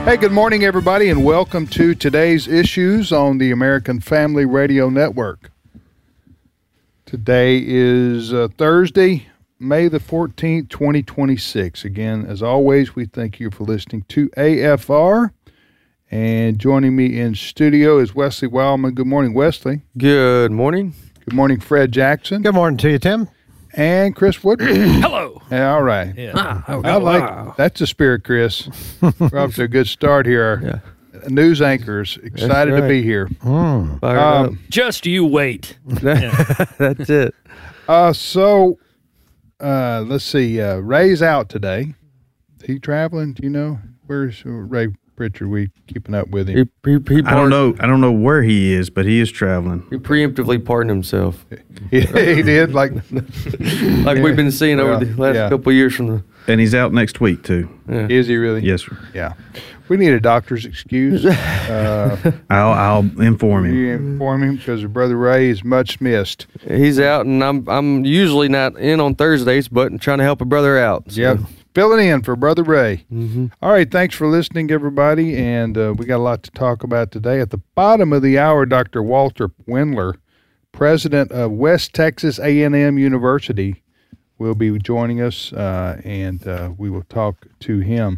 Hey, good morning, everybody, and welcome to today's issues on the American Family Radio Network. Today is Thursday, May the 14th, 2026. Again, as always, we thank you for listening to AFR. And joining me in studio is Wesley Wildman. Good morning, Wesley. Good morning. Good morning, Fred Jackson. Good morning to you, Tim. And Chris Woodward. Hello. All right. Yeah. That's the spirit, Chris. We're off to a good start here. Yeah. News anchors, excited to be here. Just you wait. That's it. So, let's see. Ray's out today. Is he traveling? Do you know? Where's Ray Pritchard? We keeping up with him? I don't know where he is, but he is traveling. He preemptively pardoned himself. He did, like we've been seeing over the last couple of years from the. And he's out next week too. Yeah. Is he really? Yes, sir. Yeah. We need a doctor's excuse. I'll inform him. You inform him because Brother Ray is much missed. He's out, and I'm usually not in on Thursdays, but trying to help a brother out. So. Yep. Filling in for Brother Ray. Mm-hmm. All right, thanks for listening, everybody, and we got a lot to talk about today. At the bottom of the hour, Dr. Walter Wendler, president of West Texas A&M University, will be joining us, and we will talk to him.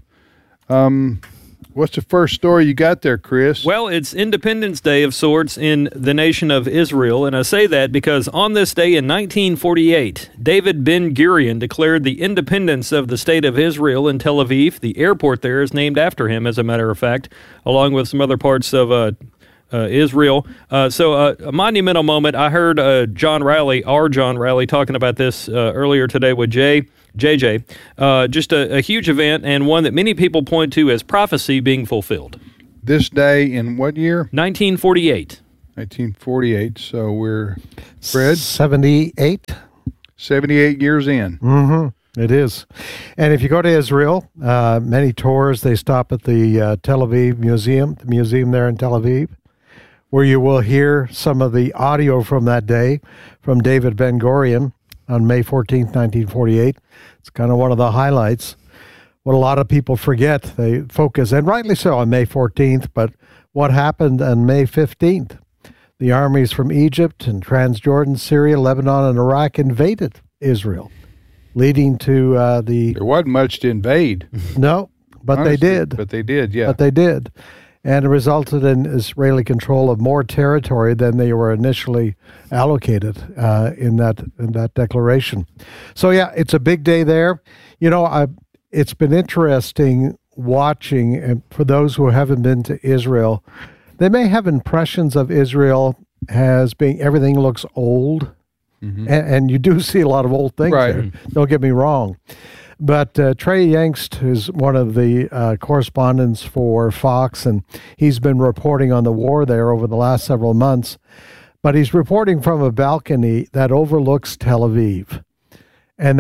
What's the first story you got there, Chris? Well, it's Independence Day of sorts in the nation of Israel, and I say that because on this day in 1948, David Ben-Gurion declared the independence of the state of Israel in Tel Aviv. The airport there is named after him, as a matter of fact, along with some other parts of Israel. So a monumental moment. I heard our John Riley, talking about this earlier today with JJ. Just a huge event, and one that many people point to as prophecy being fulfilled. This day in what year? 1948. 1948. So we're, Fred? 78. 78 years in. Mm-hmm. It is. And if you go to Israel, many tours, they stop at the Tel Aviv Museum, the museum there in Tel Aviv, where you will hear some of the audio from that day from David Ben-Gurion on May 14th, 1948. It's kind of one of the highlights. What a lot of people forget, they focus, and rightly so, on May 14th, but what happened on May 15th? The armies from Egypt and Transjordan, Syria, Lebanon, and Iraq invaded Israel, leading to There wasn't much to invade. No, but honestly, they did. But they did, yeah. But they did. And it resulted in Israeli control of more territory than they were initially allocated in that declaration. So yeah, it's a big day there. You know, it's been interesting watching, and for those who haven't been to Israel, they may have impressions of Israel as being everything looks old, and you do see a lot of old things there. Don't get me wrong. But Trey Yangst is one of the correspondents for Fox, and he's been reporting on the war there over the last several months. But he's reporting from a balcony that overlooks Tel Aviv, and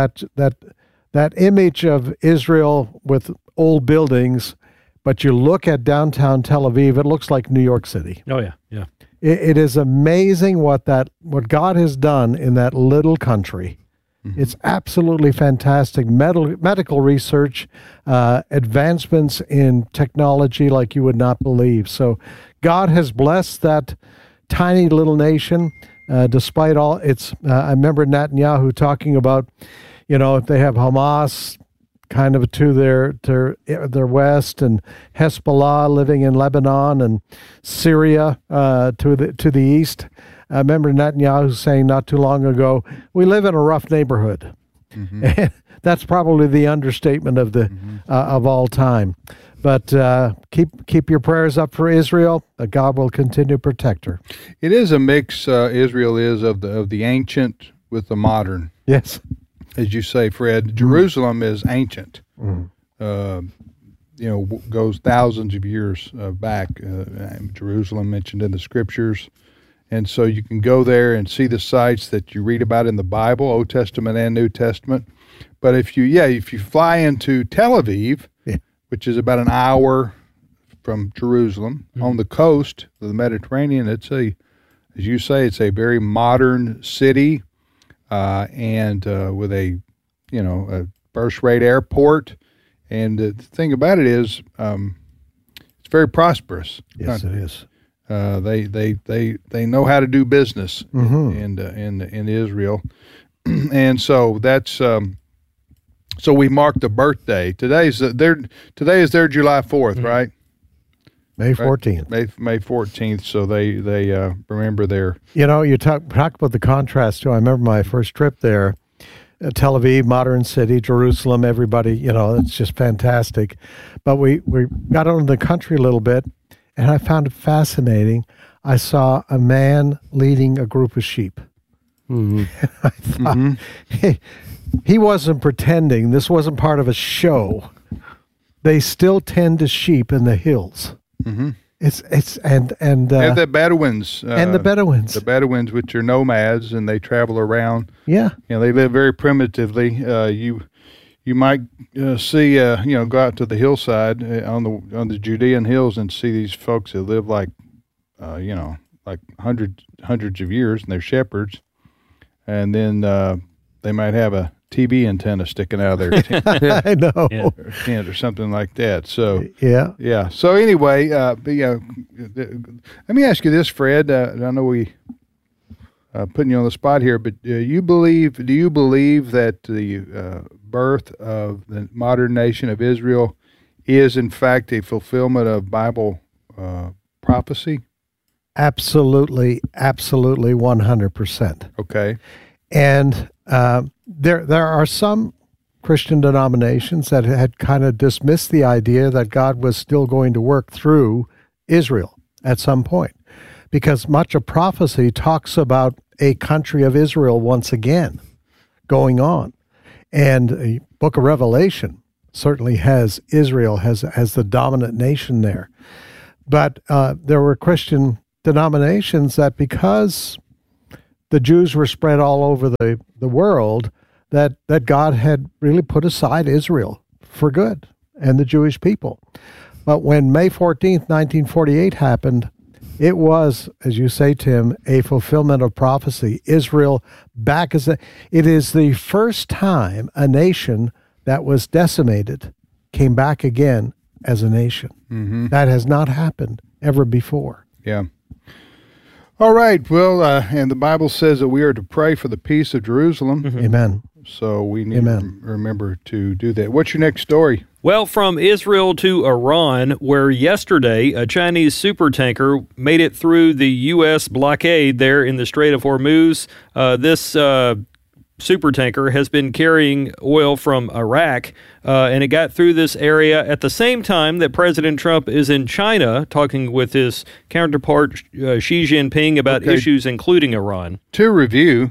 that image of Israel with old buildings. But you look at downtown Tel Aviv, it looks like New York City. Oh yeah, yeah. It is amazing what God has done in that little country. It's absolutely fantastic. Medical research, advancements in technology like you would not believe. So God has blessed that tiny little nation despite all its... I remember Netanyahu talking about, if they have Hamas kind of to their west, and Hezbollah living in Lebanon, and Syria to the east. I remember Netanyahu saying not too long ago, we live in a rough neighborhood. And that's probably the understatement of of all time. But keep your prayers up for Israel. That God will continue to protect her. It is a mix, Israel is, of the ancient with the modern. Yes. As you say, Fred, Jerusalem is ancient. Goes thousands of years back. Jerusalem mentioned in the scriptures. And so you can go there and see the sites that you read about in the Bible, Old Testament and New Testament. But if you fly into Tel Aviv, which is about an hour from Jerusalem, on the coast of the Mediterranean, as you say, it's a very modern city, and with a first-rate airport. And the thing about it is, It's very prosperous. Yes, it is. They know how to do business in Israel, and so that's so we marked the birthday. Today is their July 4th, right? May 14th. May 14th. So they remember their. You know, you talk about the contrast too. I remember my first trip there. Tel Aviv, modern city, Jerusalem, everybody, you know, it's just fantastic. But we got out in the country a little bit, and I found it fascinating. I saw a man leading a group of sheep. Mm-hmm. I thought, he wasn't pretending. This wasn't part of a show. They still tend to sheep in the hills. Mm-hmm. They have the Bedouins the Bedouins, which are nomads, and they travel around. Yeah, you know, they live very primitively. You might see go out to the hillside on the Judean hills and see these folks that live like hundreds of years, and they're shepherds, and then they might have a TV antenna sticking out of their tent. I know, tent or something like that. So yeah. So anyway, let me ask you this, Fred. I know we putting you on the spot here, but do you believe that the birth of the modern nation of Israel is in fact a fulfillment of Bible prophecy? Absolutely, 100%. Okay. And there are some Christian denominations that had kind of dismissed the idea that God was still going to work through Israel at some point, because much of prophecy talks about a country of Israel once again going on. And the book of Revelation certainly has Israel as the dominant nation there. But there were Christian denominations that, because the Jews were spread all over the world, that God had really put aside Israel for good and the Jewish people. But when May 14th, 1948 happened, it was, as you say, Tim, a fulfillment of prophecy. Israel back it is the first time a nation that was decimated came back again as a nation. Mm-hmm. That has not happened ever before. Yeah. All right. Well, and the Bible says that we are to pray for the peace of Jerusalem. Mm-hmm. Amen. So we need to remember to do that. What's your next story? Well, from Israel to Iran, where yesterday a Chinese supertanker made it through the U.S. blockade there in the Strait of Hormuz. This supertanker has been carrying oil from Iraq, and it got through this area at the same time that President Trump is in China talking with his counterpart Xi Jinping about issues including Iran. To review,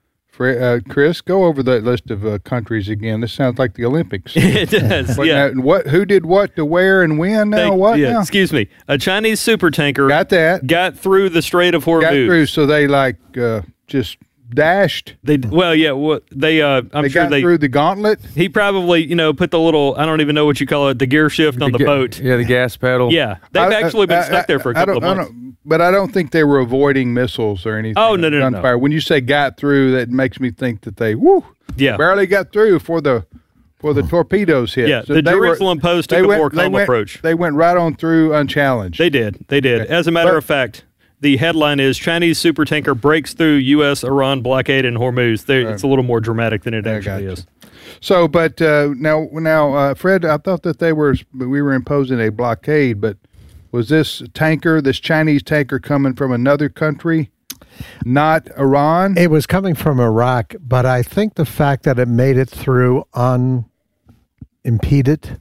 Chris, go over that list of countries again. This sounds like the Olympics. It does, yeah. Now, who did what to where and when now? Now? Excuse me. A Chinese supertanker got through the Strait of Hormuz. Got through, so they just dashed. They got through the gauntlet. He probably put the little, I don't even know what you call it, the gear shift on the boat. Yeah, the gas pedal. Yeah, they've actually been stuck there for a couple of months. But I don't think they were avoiding missiles or anything. Oh, no. Gunfire. When you say got through, that makes me think that they barely got through for the torpedoes hit. Yeah, so the Jerusalem Post took a more calm approach. They went right on through unchallenged. They did. As a matter of fact, the headline is Chinese supertanker breaks through U.S.-Iran blockade in Hormuz. It's a little more dramatic than it actually is. So, but now, Fred, I thought that we were imposing a blockade, but was this Chinese tanker coming from another country, not Iran? It was coming from Iraq, but I think the fact that it made it through unimpeded,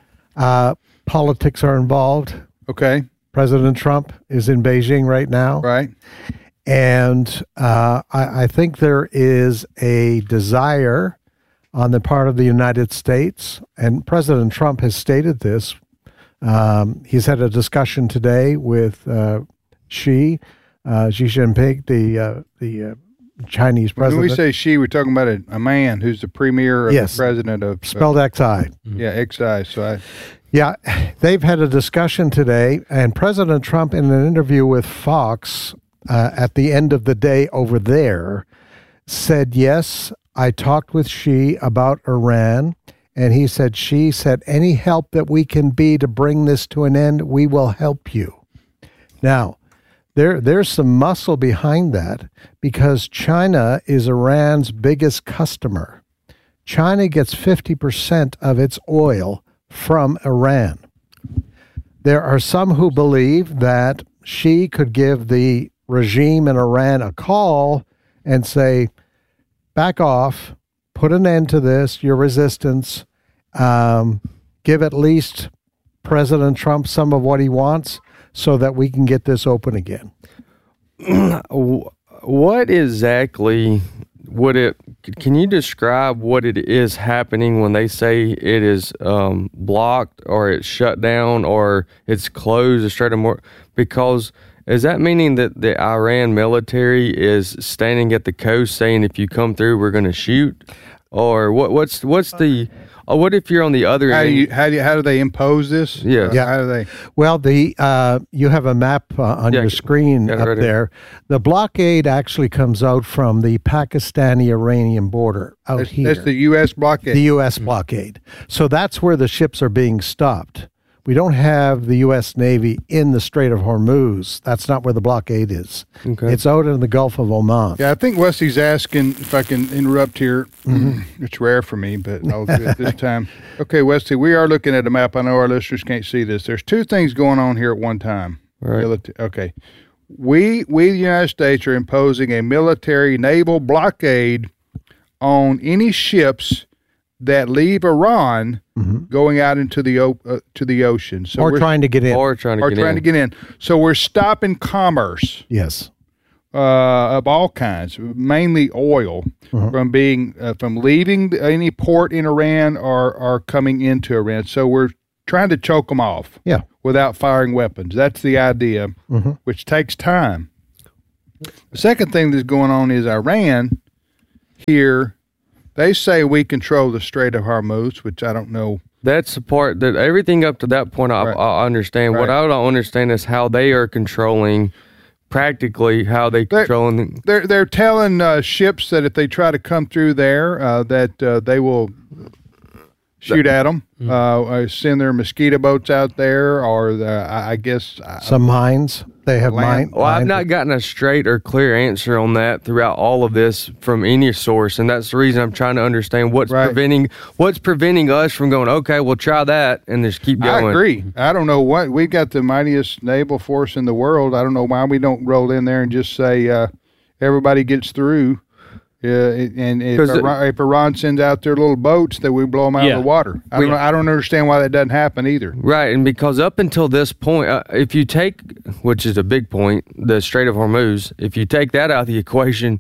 politics are involved. Okay. President Trump is in Beijing right now. Right. And I think there is a desire on the part of the United States, and President Trump has stated this. He's had a discussion today with Xi Jinping, the Chinese president. When we say Xi, we're talking about a man who's the premier or the president of... Spelled XI. Yeah, XI. So Yeah, they've had a discussion today, and President Trump, in an interview with Fox at the end of the day over there, said, yes, I talked with Xi about Iran, And she said, any help that we can be to bring this to an end, we will help you. Now, there's some muscle behind that because China is Iran's biggest customer. China gets 50% of its oil from Iran. There are some who believe that she could give the regime in Iran a call and say, back off, put an end to this, your resistance, give at least President Trump some of what he wants so that we can get this open again. What exactly can you describe what it is happening when they say it is blocked or it's shut down or it's closed, because is that meaning that the Iran military is standing at the coast saying, if you come through, we're going to shoot? Or what's the what if you're on the other end? How do they impose this? Yeah. How do they? Well, you have a map on your screen up right there. The blockade actually comes out from the Pakistani-Iranian border out here. That's the U.S. blockade. The U.S. blockade. So that's where the ships are being stopped. We don't have the U.S. Navy in the Strait of Hormuz. That's not where the blockade is. Okay. It's out in the Gulf of Oman. Yeah, I think Wesley's asking, if I can interrupt here. It's rare for me, but I'll do it this time. Okay, Wesley, we are looking at a map. I know our listeners can't see this. There's two things going on here at one time. Right. Okay. We, the United States, are imposing a military naval blockade on any ships that leave Iran going out into the to the ocean. So or trying to get in. Or trying to get in. So we're stopping commerce. Yes. Of all kinds, mainly oil, from leaving any port in Iran or coming into Iran. So we're trying to choke them off. Yeah. Without firing weapons. That's the idea, which takes time. The second thing that's going on is Iran here. They say we control the Strait of Hormuz, which I don't know. That's the part that everything up to that point I understand. Right. What I don't understand is how they are controlling, practically how controlling. They're telling ships that if they try to come through there, that they will shoot at them, send their mosquito boats out there, or I guess some mines. They have mines. Well, I've not gotten a straight or clear answer on that throughout all of this from any source, and that's the reason I'm trying to understand what's preventing us from going, okay, we'll try that and just keep going. I agree. I don't know what we've got the mightiest naval force in the world. I don't know why we don't roll in there and just say everybody gets through. And if Iran sends out their little boats, that we blow them out of the water. I don't understand why that doesn't happen either. Right, and because up until this point, if you take, which is a big point, the Strait of Hormuz, if you take that out of the equation,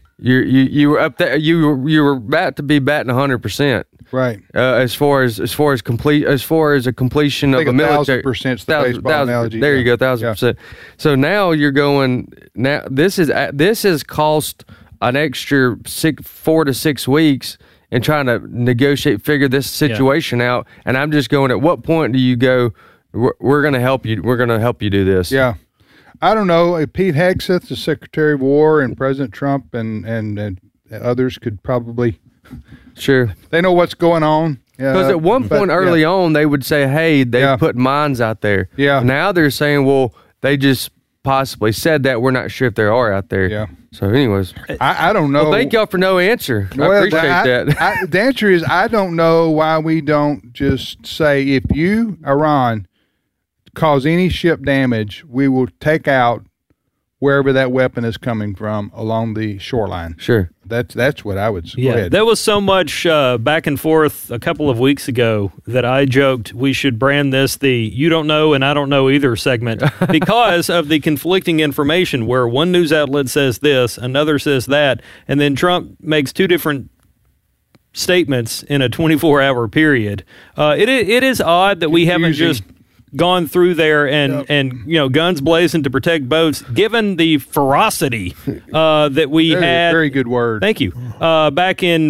you were up there. You were about to be batting 100%. Right. As far as a completion of a military. 1,000%'s the baseball analogy. There you go, 1,000%. So now you're going. Now this has cost an extra 4 to 6 weeks in trying to figure this situation out. And I'm just going, at what point do you go, we're going to help you. We're going to help you do this. Yeah. I don't know. Pete Hegseth, the Secretary of War, and President Trump and others could probably. Sure. They know what's going on. Because at one point early on, they would say, hey, they put mines out there. Yeah. Now they're saying, well, they just possibly said that. We're not sure if they are out there. Yeah. So anyways. I don't know. Well, thank y'all for no answer. I appreciate that. The answer is I don't know why we don't just say, if you, Iran, cause any ship damage, we will take out wherever that weapon is coming from along the shoreline. Sure. That's what I would say. Yeah, there was so much back and forth a couple of weeks ago that I joked we should brand this the "You Don't Know and I Don't Know Either" segment because of the conflicting information where one news outlet says this, another says that, and then Trump makes two different statements in a 24-hour period. It is odd that we haven't just gone through there and guns blazing to protect boats, given the ferocity that we had. Very good word. Thank you. Back in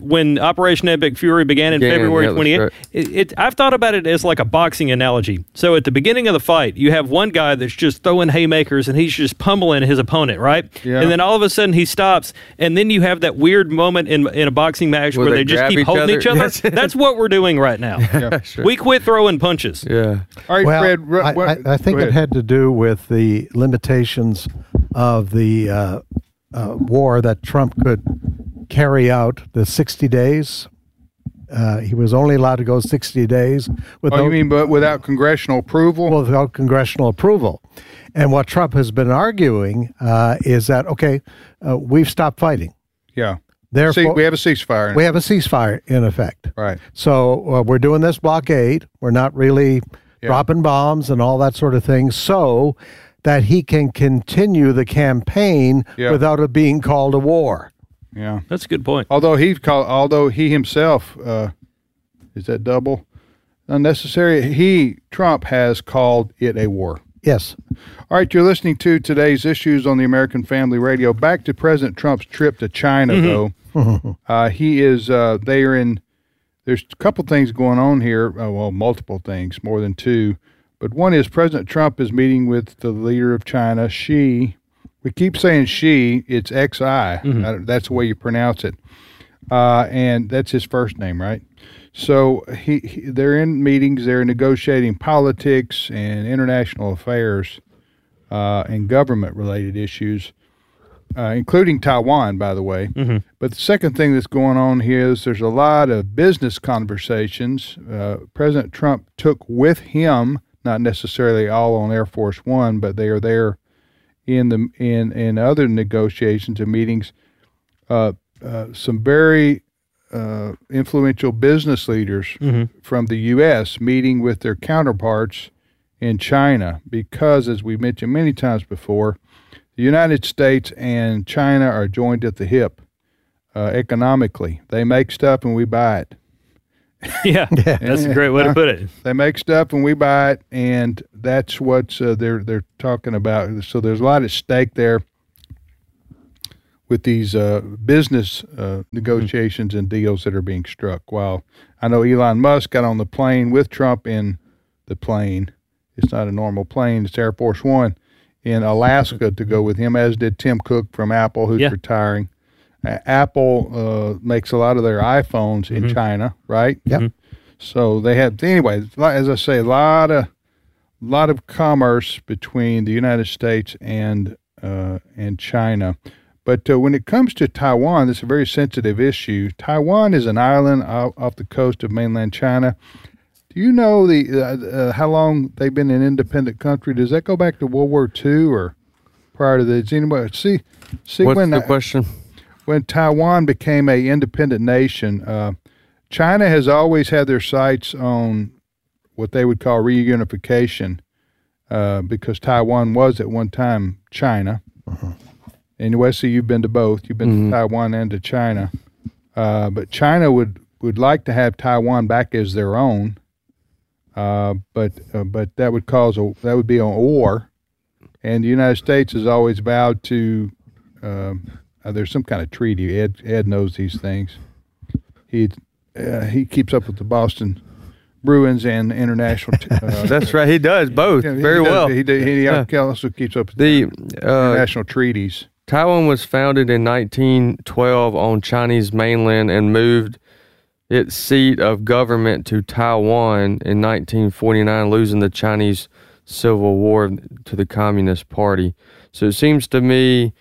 when Operation Epic Fury began in February 28th, I've thought about it as like a boxing analogy. So at the beginning of the fight, you have one guy that's just throwing haymakers and he's just pummeling his opponent, right? Yeah. And then all of a sudden he stops, and then you have that weird moment in a boxing match where they just keep holding each other. Yes. That's what we're doing right now. Yeah. Sure. We quit throwing punches. Yeah. All right, Well, Fred. I think it had to do with the limitations of the war that Trump could carry out, the 60 days. He was only allowed to go 60 days. You mean but without congressional approval? Well, without congressional approval. And what Trump has been arguing is that, we've stopped fighting. Yeah. Therefore, we have a ceasefire. We have a ceasefire in effect. Right. So we're doing this blockade. We're not really dropping bombs and all that sort of thing, so that he can continue the campaign without it being called a war. Yeah. That's a good point. Although he himself, is that double? Unnecessary. Trump has called it a war. Yes. All right, you're listening to today's issues on the American Family Radio. Back to President Trump's trip to China, though. He is, there's a couple things going on here. Multiple things, more than two. But one is President Trump is meeting with the leader of China, Xi. We keep saying Xi, it's Xi. That's the way you pronounce it. And that's his first name, right? So they're in meetings, they're negotiating politics and international affairs and government-related issues, including Taiwan, by the way. But the second thing that's going on here is there's a lot of business conversations. President Trump took with him, not necessarily all on Air Force One, but they are there in other negotiations and meetings. Some very influential business leaders from the U.S. meeting with their counterparts in China because, as we mentioned many times before, the United States and China are joined at the hip economically. They make stuff and we buy it. Yeah, that's a great way to put it. They make stuff and we buy it, and that's what they're talking about. So there's a lot at stake there with these business negotiations and deals that are being struck. While I know Elon Musk got on the plane with Trump in the plane. It's not a normal plane. It's Air Force One in Alaska to go with him, as did Tim Cook from Apple, who's retiring. Apple makes a lot of their iPhones in China, right? Yep. So they have, anyway, as I say, a lot of commerce between the United States and China. But when it comes to Taiwan, it's a very sensitive issue. Taiwan is an island off the coast of mainland China. Do you know how long they've been an independent country? Does that go back to World War II or prior to that? Anybody see What's when the question? When Taiwan became an independent nation, China has always had their sights on what they would call reunification, because Taiwan was at one time China. And Wesley, you've been to both. You've been to Taiwan and to China. But China would like to have Taiwan back as their own. But that would be a war. And the United States has always vowed to. There's some kind of treaty. Ed knows these things. He keeps up with the Boston Bruins and international. That's right. He does both very well. He also keeps up with the international treaties. Taiwan was founded in 1912 on Chinese mainland and moved its seat of government to Taiwan in 1949, losing the Chinese Civil War to the Communist Party. So it seems to me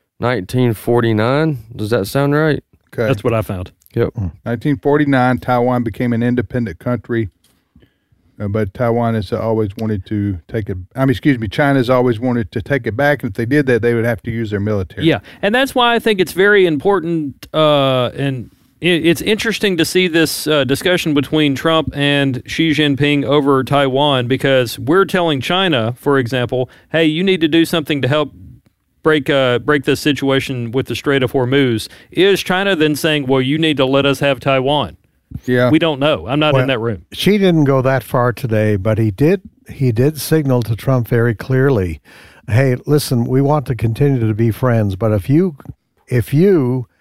1949. Does that sound right? Okay. That's what I found. Yep. 1949, Taiwan became an independent country, but Taiwan has always wanted to take it. China's always wanted to take it back, and if they did that, they would have to use their military. Yeah, and that's why I think it's very important, and it's interesting to see this discussion between Trump and Xi Jinping over Taiwan, because we're telling China, for example, hey, you need to do something to help break this situation with the Strait of Hormuz. Is China then saying, well, you need to let us have Taiwan? Yeah. We don't know. I'm not in that room. Xi didn't go that far today, but he did signal to Trump very clearly, hey, listen, we want to continue to be friends, but if you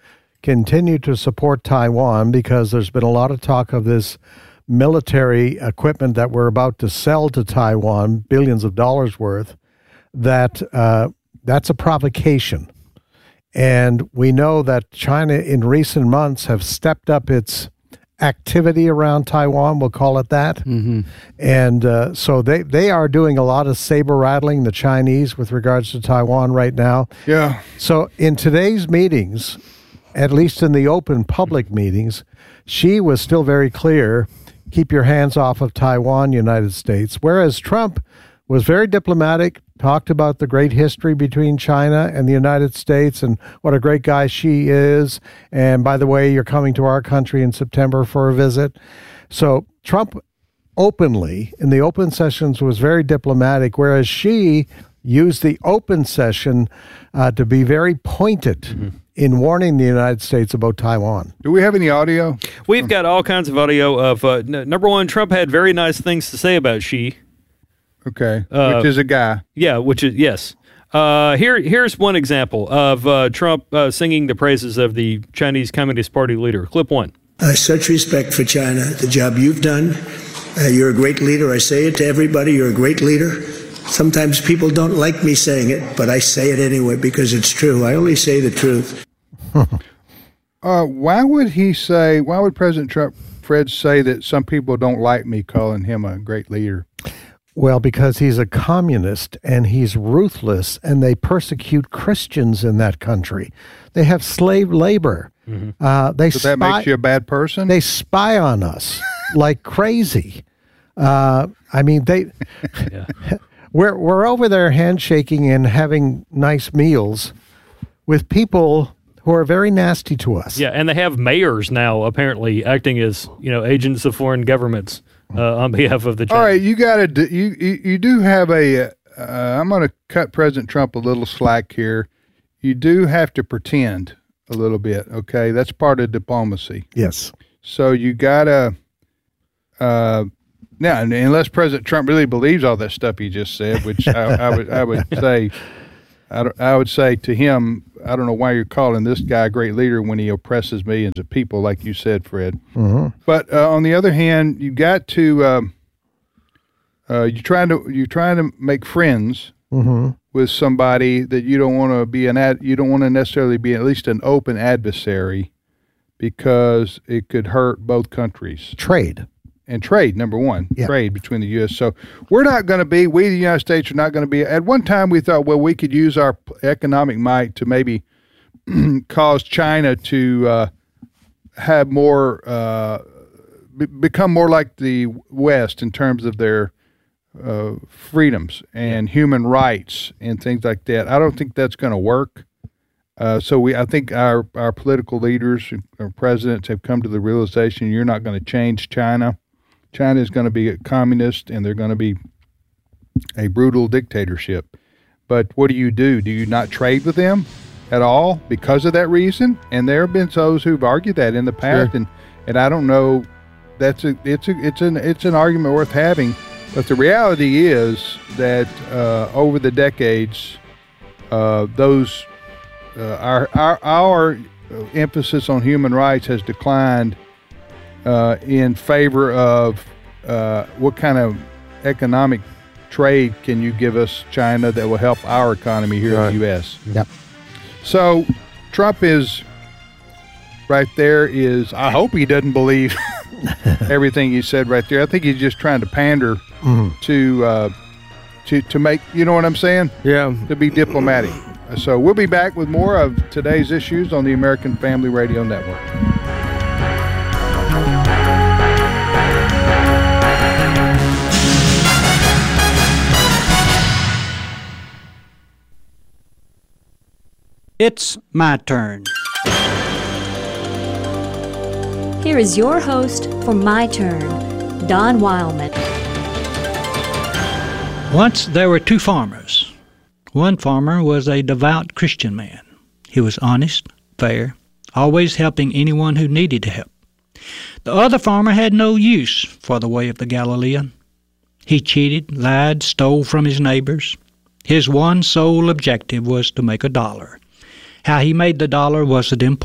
continue to support Taiwan because there's been a lot of talk of this military equipment that we're about to sell to Taiwan, billions of dollars worth, that's a provocation. And we know that China in recent months have stepped up its activity around Taiwan, we'll call it that. Mm-hmm. And so they are doing a lot of saber rattling, the Chinese, with regards to Taiwan right now. Yeah. So in today's meetings, at least in the open public meetings, Xi was still very clear, keep your hands off of Taiwan, United States, whereas Trump was very diplomatic, talked about the great history between China and the United States and what a great guy Xi is. And by the way, you're coming to our country in September for a visit. So Trump openly, in the open sessions, was very diplomatic, whereas Xi used the open session to be very pointed in warning the United States about Taiwan. Do we have any audio? We've got all kinds of audio of, number one, Trump had very nice things to say about Xi. Okay, which is a guy. Yeah, which is, yes. Here's one example of Trump singing the praises of the Chinese Communist Party leader. Clip one. Such respect for China, the job you've done. You're a great leader. I say it to everybody. You're a great leader. Sometimes people don't like me saying it, but I say it anyway because it's true. I only say the truth. Why would President Trump, Fred, say that some people don't like me calling him a great leader? Well, because he's a communist and he's ruthless, and they persecute Christians in that country. They have slave labor. So that makes you a bad person? They spy on us like crazy. I mean, we're over there handshaking and having nice meals with people who are very nasty to us. Yeah, and they have mayors now apparently acting as agents of foreign governments. On behalf of the Chinese. All right, you do have a. I'm going to cut President Trump a little slack here. You do have to pretend a little bit. Okay, that's part of diplomacy. Yes. So you gotta. Now, unless President Trump really believes all that stuff he just said, which I would say to him, I don't know why you're calling this guy a great leader when he oppresses millions of people, like you said, Fred. Mm-hmm. But on the other hand, you got to you're trying to make friends with somebody that you don't want to be you don't want to necessarily be at least an open adversary, because it could hurt both countries. Trade, number one, trade between the U.S. So we, the United States, are not going to be, at one time we thought, well, we could use our economic might to maybe cause China to have more, become more like the West in terms of their freedoms and human rights and things like that. I don't think that's going to work. I think our political leaders, our presidents, have come to the realization you're not going to change China. China is going to be a communist, and they're going to be a brutal dictatorship. But what do? Do you not trade with them at all because of that reason? And there have been those who've argued that in the past, sure. and I don't know. It's an argument worth having. But the reality is that over the decades, our emphasis on human rights has declined in favor of what kind of economic trade can you give us, China, that will help our economy here in the U.S. Yep. So Trump is right there. I hope he doesn't believe everything he said right there. I think he's just trying to pander to make, you know what I'm saying? Yeah. To be diplomatic. So we'll be back with more of today's issues on the American Family Radio Network. It's my turn. Here is your host for My Turn, Don Wildman. Once there were two farmers. One farmer was a devout Christian man. He was honest, fair, always helping anyone who needed help. The other farmer had no use for the way of the Galilean. He cheated, lied, stole from his neighbors. His one sole objective was to make $1. How he made the dollar wasn't important.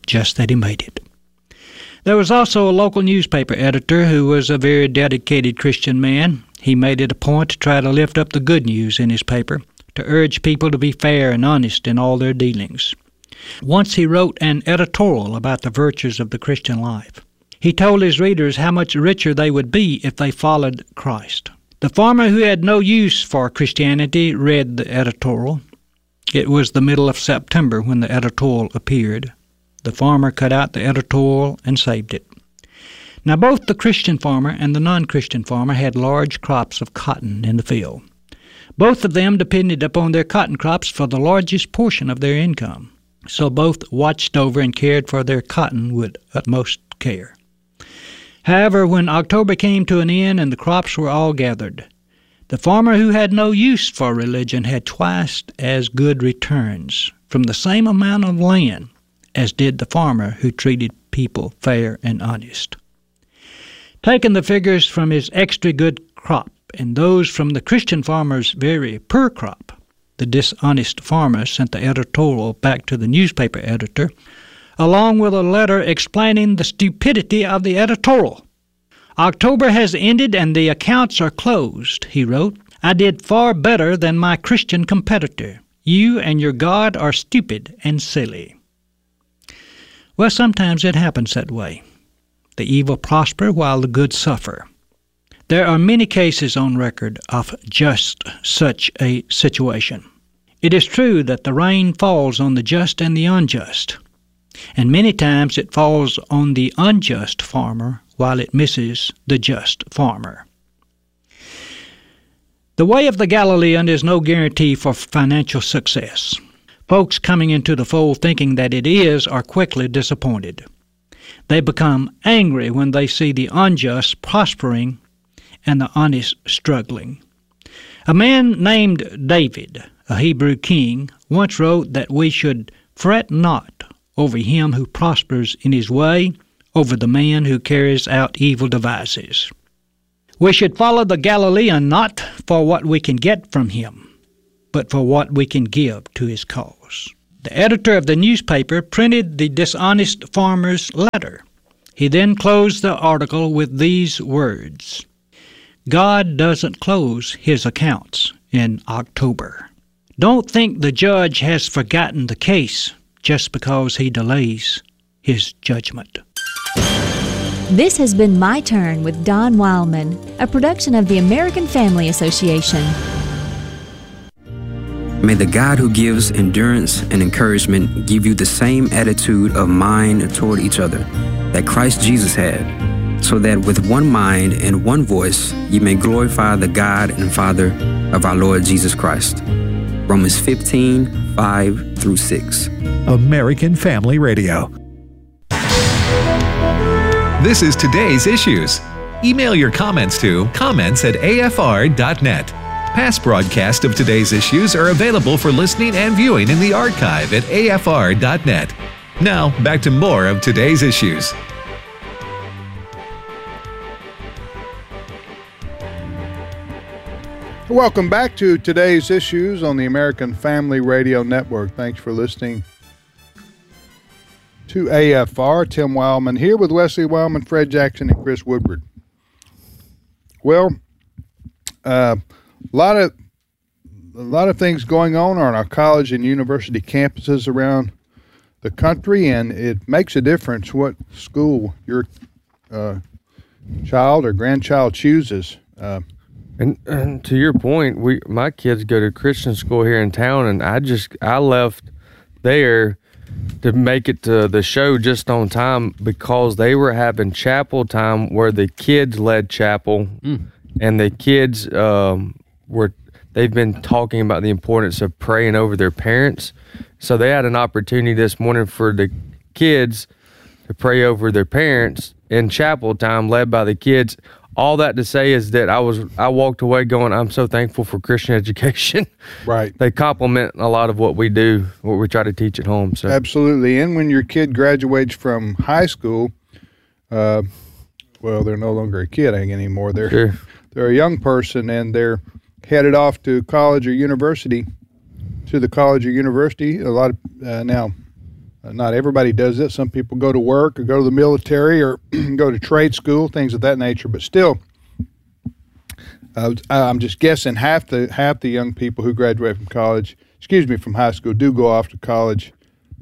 just that he made it. There was also a local newspaper editor who was a very dedicated Christian man. He made it a point to try to lift up the good news in his paper, to urge people to be fair and honest in all their dealings. Once he wrote an editorial about the virtues of the Christian life. He told his readers how much richer they would be if they followed Christ. The farmer who had no use for Christianity read the editorial. It was the middle of September when the editorial appeared. The farmer cut out the editorial and saved it. Now both the Christian farmer and the non-Christian farmer had large crops of cotton in the field. Both of them depended upon their cotton crops for the largest portion of their income. So both watched over and cared for their cotton with utmost care. However, when October came to an end and the crops were all gathered, the farmer who had no use for religion had twice as good returns from the same amount of land as did the farmer who treated people fair and honest. Taking the figures from his extra good crop and those from the Christian farmer's very poor crop, the dishonest farmer sent the editorial back to the newspaper editor, along with a letter explaining the stupidity of the editorial. October has ended and the accounts are closed, he wrote. I did far better than my Christian competitor. You and your God are stupid and silly. Well, sometimes it happens that way. The evil prosper while the good suffer. There are many cases on record of just such a situation. It is true that the rain falls on the just and the unjust, and many times it falls on the unjust farmer while it misses the just farmer. The way of the Galilean is no guarantee for financial success. Folks coming into the fold thinking that it is are quickly disappointed. They become angry when they see the unjust prospering and the honest struggling. A man named David, a Hebrew king, once wrote that we should fret not over him who prospers in his way, over the man who carries out evil devices. We should follow the Galilean not for what we can get from him, but for what we can give to his cause. The editor of the newspaper printed the dishonest farmer's letter. He then closed the article with these words: God doesn't close his accounts in October. Don't think the judge has forgotten the case just because he delays his judgment. This has been My Turn with Don Wildman, a production of the American Family Association. May the God who gives endurance and encouragement give you the same attitude of mind toward each other that Christ Jesus had, so that with one mind and one voice you may glorify the God and Father of our Lord Jesus Christ. Romans 15:5-6. American Family Radio. This is today's issues. Email your comments to comments@afr.net. Past broadcasts of today's issues are available for listening and viewing in the archive at afr.net. Now, back to more of today's issues. Welcome back to today's issues on the American Family Radio Network. Thanks for listening to AFR. Tim Wildman here with Wesley Wildman, Fred Jackson, and Chris Woodward. Well, a lot of things going on our college and university campuses around the country, and it makes a difference what school your child or grandchild chooses. And to your point, my kids go to Christian school here in town, and I left there to make it to the show just on time because they were having chapel time where the kids led chapel, and the kids they've been talking about the importance of praying over their parents. So they had an opportunity this morning for the kids to pray over their parents in chapel time led by the kids. All that to say is that I walked away going, I'm so thankful for Christian education. Right. They complement a lot of what we do, what we try to teach at home. So absolutely. And when your kid graduates from high school, well, they're no longer a kid anymore. They're a young person, and they're headed off to college or university. A lot of now, Not everybody does it. Some people go to work or go to the military or go to trade school, things of that nature. But still, I'm just guessing half the young people who graduate from college, from high school, do go off to college.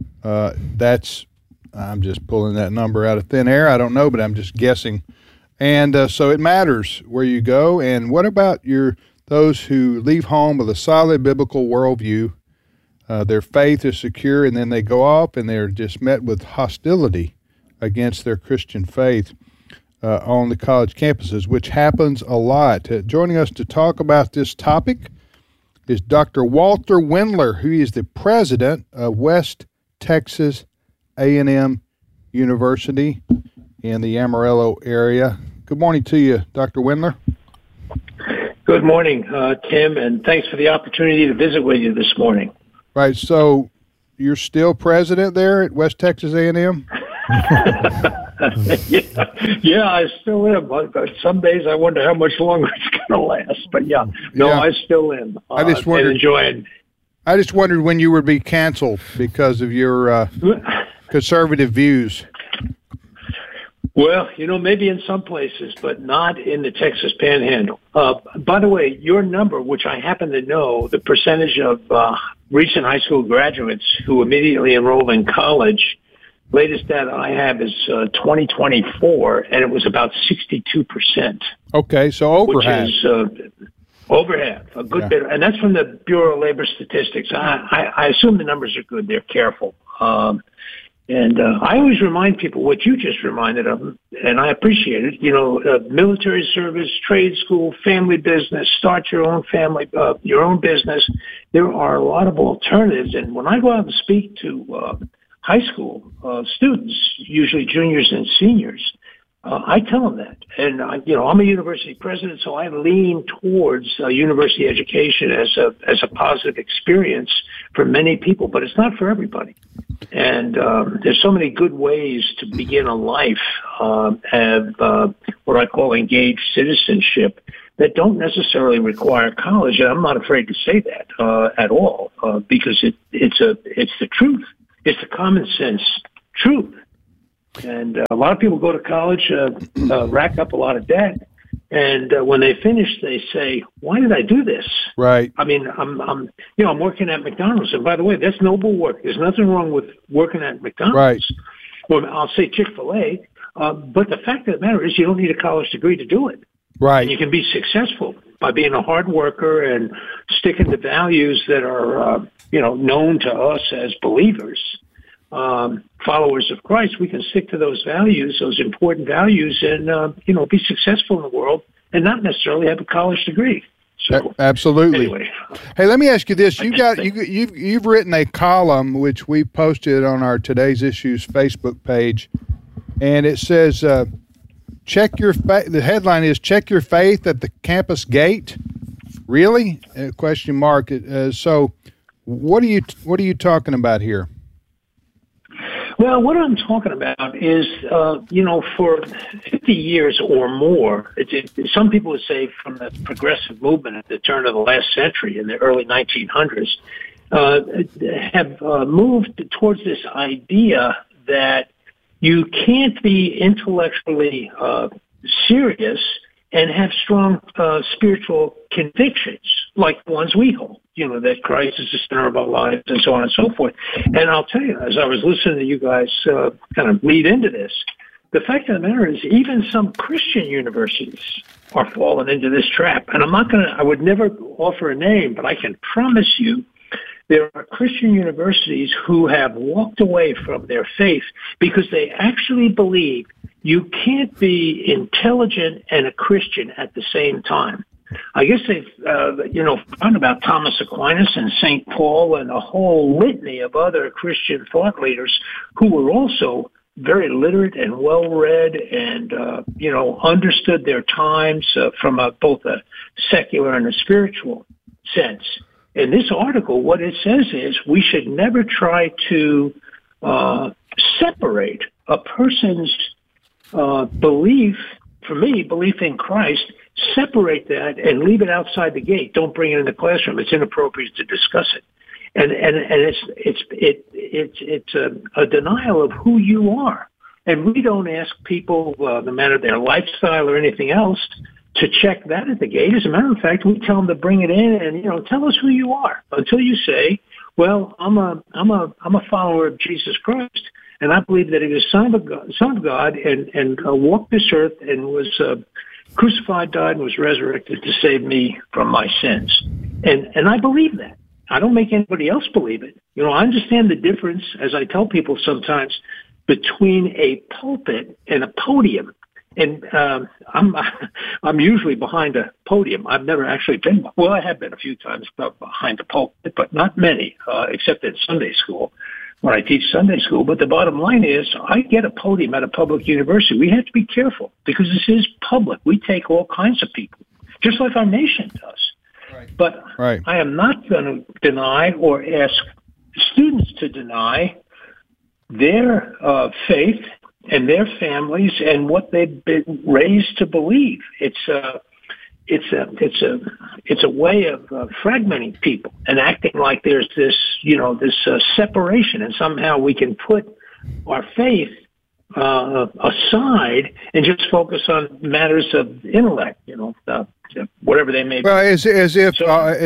I'm just pulling that number out of thin air. I don't know, but I'm just guessing. And so it matters where you go. And what about those who leave home with a solid biblical worldview? Their faith is secure, and then they go off and they're just met with hostility against their Christian faith on the college campuses, which happens a lot. Joining us to talk about this topic is Dr. Walter Wendler, who is the president of West Texas A&M University in the Amarillo area. Good morning to you, Dr. Wendler. Good morning, Tim, and thanks for the opportunity to visit with you this morning. Right, so you're still president there at West Texas A&M? Yeah, I still am. Some days I wonder how much longer it's going to last. But I still am. I just wondered when you would be canceled because of your conservative views. Well, maybe in some places, but not in the Texas Panhandle. By the way, your number, which I happen to know, the percentage of recent high school graduates who immediately enrolled in college, latest data I have is 2024, and it was about 62%. Okay, so over half. Which is over half, a good bit. And that's from the Bureau of Labor Statistics. I assume the numbers are good. They're careful. And I always remind people what you just reminded them, and I appreciate it. Military service, trade school, family business, start your own family, your own business. There are a lot of alternatives. And when I go out and speak to high school students, usually juniors and seniors, I tell them that. And, I'm a university president, so I lean towards university education as a positive experience for many people, but it's not for everybody. And there's so many good ways to begin a life, have what I call engaged citizenship that don't necessarily require college. And I'm not afraid to say that at all, because it's the truth. It's the common sense truth. And a lot of people go to college, rack up a lot of debt, and when they finish, they say, "Why did I do this?" Right. I mean, I'm working at McDonald's, and by the way, that's noble work. There's nothing wrong with working at McDonald's. Right. Well, I'll say Chick-fil-A, but the fact of the matter is, you don't need a college degree to do it. Right. And you can be successful by being a hard worker and sticking to values that are, known to us as believers. Followers of Christ, we can stick to those values, those important values, and be successful in the world, and not necessarily have a college degree. So, absolutely. Anyway, hey, let me ask you this: you've written a column which we posted on our Today's Issues Facebook page, and it says, "Check your the headline is "Check Your Faith at the Campus Gate." Really? Question mark. So, what are you talking about here? Well, what I'm talking about is, for 50 years or more, some people would say from the progressive movement at the turn of the last century in the early 1900s, have moved towards this idea that you can't be intellectually serious and have strong spiritual convictions like the ones we hold, that Christ is the center of our lives and so on and so forth. And I'll tell you, as I was listening to you guys kind of lead into this, the fact of the matter is even some Christian universities are falling into this trap. And I would never offer a name, but I can promise you there are Christian universities who have walked away from their faith because they actually believe you can't be intelligent and a Christian at the same time. I guess they've, found about Thomas Aquinas and St. Paul and a whole litany of other Christian thought leaders who were also very literate and well-read and, understood their times from both a secular and a spiritual sense. In this article, what it says is we should never try to separate a person's belief in Christ, separate that and leave it outside the gate. Don't bring it in the classroom. It's inappropriate to discuss it. and it's a denial of who you are. And we don't ask people, no matter their lifestyle or anything else, to check that at the gate. As a matter of fact, we tell them to bring it in and, tell us who you are until you say, well, I'm a follower of Jesus Christ, and I believe that he was Son of God and walked this earth and was crucified, died, and was resurrected to save me from my sins. And I believe that. I don't make anybody else believe it. I understand the difference, as I tell people sometimes, between a pulpit and a podium. And I'm usually behind a podium. I've never actually been. Well, I have been a few times behind a pulpit, but not many, except at Sunday school when I teach Sunday school. But the bottom line is, I get a podium at a public university. We have to be careful because this is public. We take all kinds of people, just like our nation does. Right. But right. I am not going to deny or ask students to deny their faith and their families and what they've been raised to believe. It's a way of fragmenting people and acting like there's this separation, and somehow we can put our faith aside and just focus on matters of intellect, whatever they may be. Well, as if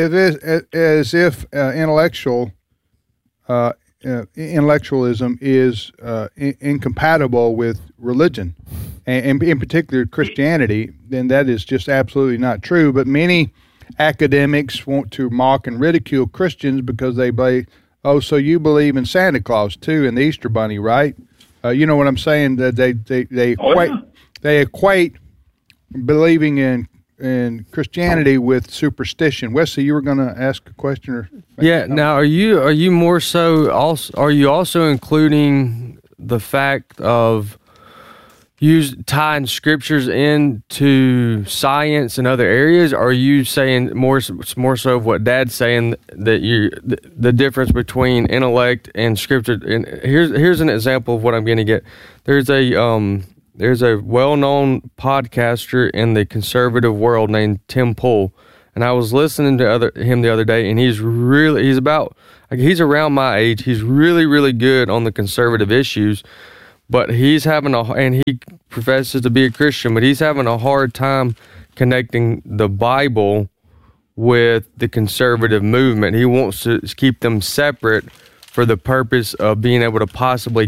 intellectualism is incompatible with religion, and in particular Christianity, then that is just absolutely not true. But many academics want to mock and ridicule Christians because they believe, so you believe in Santa Claus too and the Easter Bunny, right? You know what I'm saying? That they equate believing in Christianity with superstition. Wesley, you were going to ask a question, or Now, are you more so also? Are you also including the fact of tying scriptures into science and other areas? Or are you saying more so of what Dad's saying, that the difference between intellect and scripture? And here's an example of what I'm going to get. There's a well-known podcaster in the conservative world named Tim Pool, and I was listening to him the other day, and he's around my age. He's really, really good on the conservative issues, but and he professes to be a Christian, but he's having a hard time connecting the Bible with the conservative movement. He wants to keep them separate for the purpose of being able to possibly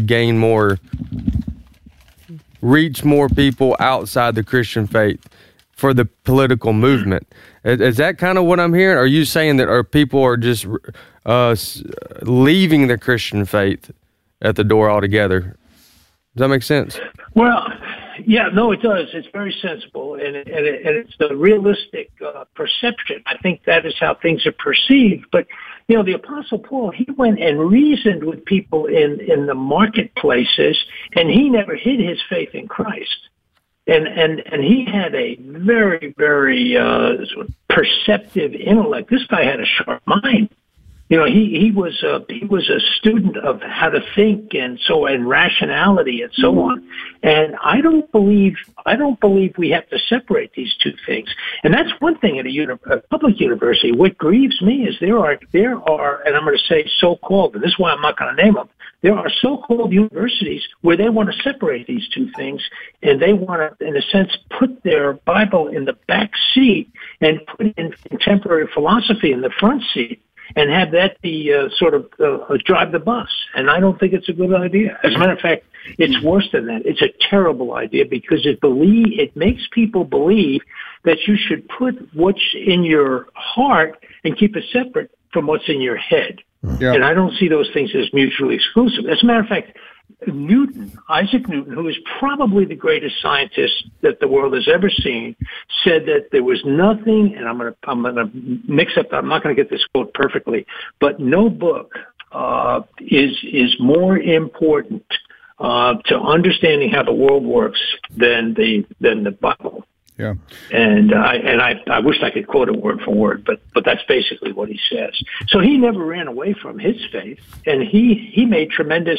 reach more people outside the Christian faith for the political movement. Is that kind of what I'm hearing? Are you saying that people are just leaving the Christian faith at the door altogether? Does that make sense? Well, yeah, no, it does. It's very sensible, and it's the realistic perception. I think that is how things are perceived. But the Apostle Paul, he went and reasoned with people in the marketplaces, and he never hid his faith in Christ. And he had a very, very perceptive intellect. This guy had a sharp mind. He was a student of how to think and rationality and so on. And I don't believe we have to separate these two things. And that's one thing at a public university. What grieves me is there are, and I'm going to say so-called, and this is why I'm not going to name them. There are so-called universities where they want to separate these two things, and they want to, in a sense, put their Bible in the back seat and put in contemporary philosophy in the front seat, and have that be drive the bus. And I don't think it's a good idea. As a matter of fact, it's worse than that. It's a terrible idea because it makes people believe that you should put what's in your heart and keep it separate from what's in your head. Yeah. And I don't see those things as mutually exclusive. As a matter of fact, Isaac Newton, who is probably the greatest scientist that the world has ever seen, said that there was nothing, and I'm going to mix up. I'm not going to get this quote perfectly, but no book is more important to understanding how the world works than the Bible. Yeah, and I wish I could quote it word for word, but that's basically what he says. So he never ran away from his faith, and he made tremendous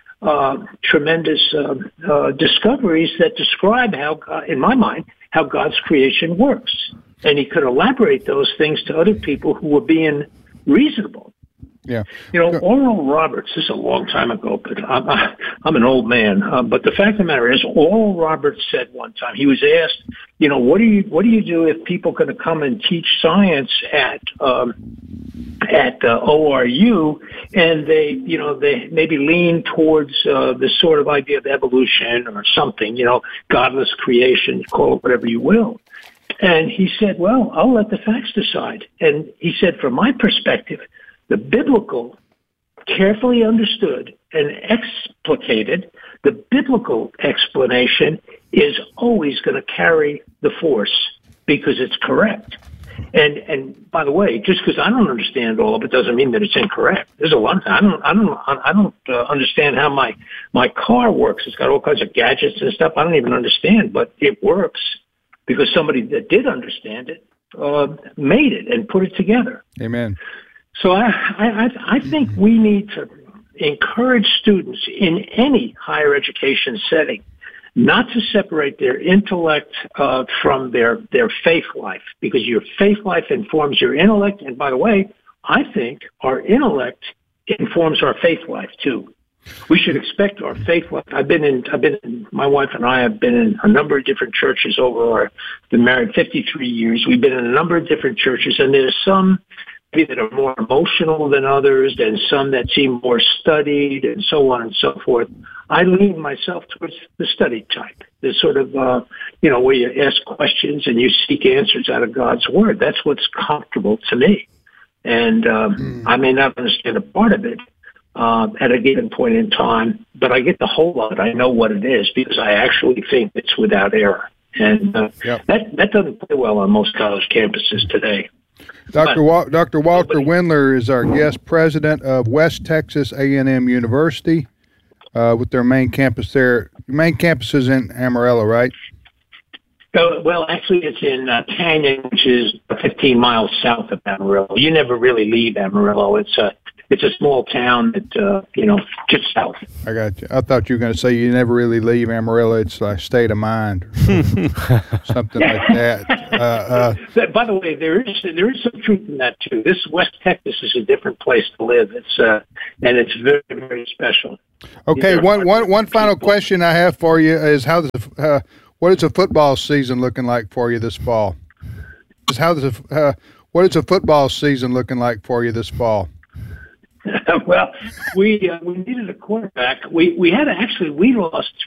discoveries that describe how, in my mind, how God's creation works. And he could elaborate those things to other people who were being reasonable. Yeah. Oral Roberts, this is a long time ago, but I'm an old man. But the fact of the matter is, Oral Roberts said one time, he was asked, what do you do if people are going to come and teach science at ORU, and they maybe lean towards this sort of idea of evolution or something, godless creation, call it whatever you will. And he said, well, I'll let the facts decide. And he said, from my perspective, the biblical, carefully understood and explicated, the biblical explanation is always going to carry the force because it's correct. And by the way, just because I don't understand all of it doesn't mean that it's incorrect. There's a lot of I don't understand how my car works. It's got all kinds of gadgets and stuff I don't even understand, but it works because somebody that did understand it made it and put it together. Amen. So I think we need to encourage students in any higher education setting not to separate their intellect from their faith life, because your faith life informs your intellect. And by the way, I think our intellect informs our faith life too. We should expect our faith life. My wife and I have been in a number of different churches been married 53 years. We've been in a number of different churches, and there's some that are more emotional than others, and some that seem more studied, and so on and so forth. I lean myself towards the studied type, the sort of, where you ask questions and you seek answers out of God's Word. That's what's comfortable to me. And I may not understand a part of it at a given point in time, but I get the whole of it. I know what it is because I actually think it's without error. And that doesn't play well on most college campuses today. Dr. Walter Wendler is our guest, president of West Texas A&M University, with their main campus there. Your main campus is in Amarillo, right? Well, actually, it's in Canyon, which is 15 miles south of Amarillo. You never really leave Amarillo. It's a small town that, just south. I got you. I thought you were going to say you never really leave Amarillo. It's like state of mind or something like that. By the way, there is some truth in that, too. This West Texas is a different place to live. And it's very, very special. Okay, one final question I have for you is what is the football season looking like for you this fall? What is the football season looking like for you this fall? Well, we needed a quarterback. We lost